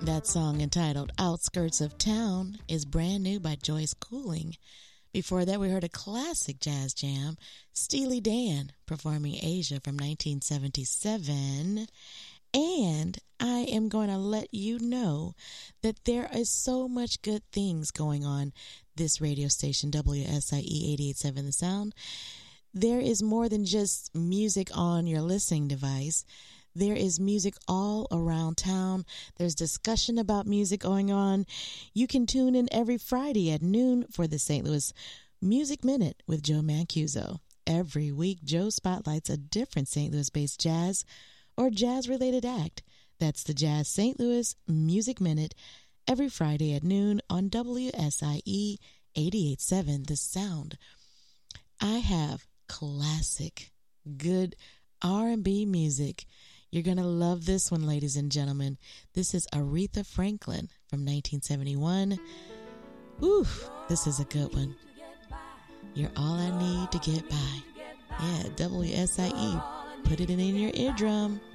That song, entitled Outskirts of Town, is brand new by Joyce Cooling. Before that, we heard a classic jazz jam, Steely Dan performing Asia from 1977. And I am going to let you know that there is so much good things going on this radio station, WSIE 88.7 The Sound. There is more than just music on your listening device. There is music all around town. There's discussion about music going on. You can tune in every Friday at noon for the St. Louis Music Minute with Joe Mancuso. Every week, Joe spotlights a different St. Louis-based jazz or jazz-related act. That's the Jazz St. Louis Music Minute every Friday at noon on WSIE 88.7 The Sound. I have classic, good R&B music. You're going to love this one, ladies and gentlemen. This is Aretha Franklin from 1971. Ooh, this is a good one. You're all I need to get by. Yeah, WSIE. Put it in your eardrum.